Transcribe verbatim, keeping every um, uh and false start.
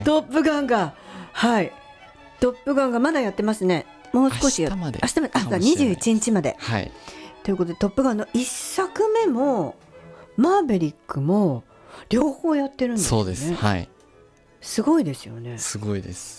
トップガンがはいトップガンがまだやってますね。もう少しや明日まで明日まであかもしれないにじゅういちにちまではいということで、トップガンのいっさくめもマーベリックも両方やってるんですよね。 そうです。はいすごいですよね。 すごいです。